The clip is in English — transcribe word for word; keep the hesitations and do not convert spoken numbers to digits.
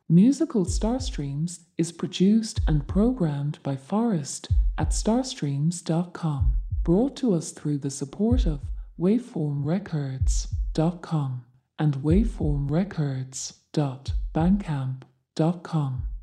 Musical Starstreams is produced and programmed by Forrest at starstreams dot com, brought to us through the support of waveform records dot com and waveform records dot bandcamp dot com.